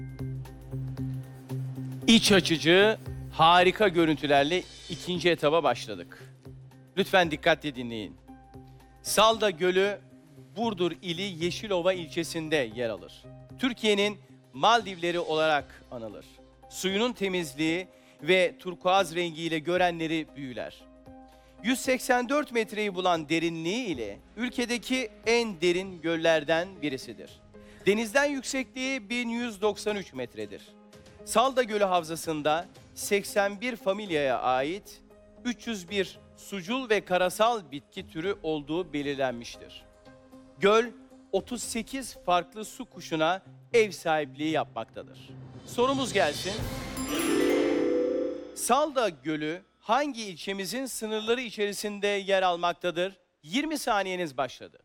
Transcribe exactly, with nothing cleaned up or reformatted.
İç açıcı, harika görüntülerle ikinci etaba başladık. Lütfen dikkatle dinleyin. Salda Gölü, Burdur ili Yeşilova ilçesinde yer alır. Türkiye'nin Maldivleri olarak anılır. Suyunun temizliği ve turkuaz rengiyle görenleri büyüler. yüz seksen dört metreyi bulan derinliği ile ülkedeki en derin göllerden birisidir. Denizden yüksekliği bin yüz doksan üç metredir. Salda Gölü Havzası'nda seksen bir familyaya ait üç yüz bir sucul ve karasal bitki türü olduğu belirlenmiştir. Göl, otuz sekiz farklı su kuşuna ev sahipliği yapmaktadır. Sorumuz gelsin. Salda Gölü hangi ilçemizin sınırları içerisinde yer almaktadır? yirmi saniyeniz başladı.